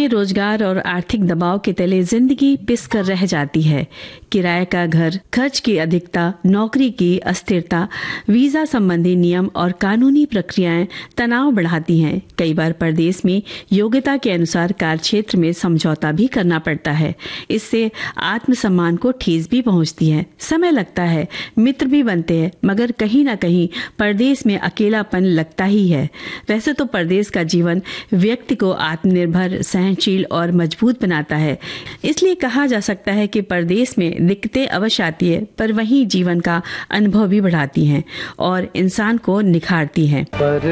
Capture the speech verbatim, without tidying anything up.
में रोजगार और आर्थिक दबाव के तले जिंदगी पिस कर रह जाती है। किराए का घर, खर्च की अधिकता, नौकरी की अस्थिरता, वीजा संबंधी नियम और कानूनी प्रक्रियाएं तनाव बढ़ाती हैं। कई बार परदेश में योग्यता के अनुसार कार्य क्षेत्र में समझौता भी करना पड़ता है। इससे आत्मसम्मान को ठेस भी पहुंचती है। समय लगता है, मित्र भी बनते हैं, मगर कहीं ना कहीं परदेश में अकेलापन लगता ही है। वैसे तो परदेश का जीवन व्यक्ति को आत्मनिर्भर, सहनशील और मजबूत बनाता है। इसलिए कहा जा सकता है कि परदेश में दिक्कतें अवश्य आती है, पर वहीं जीवन का अनुभव भी बढ़ाती हैं और इंसान को निखारती हैं।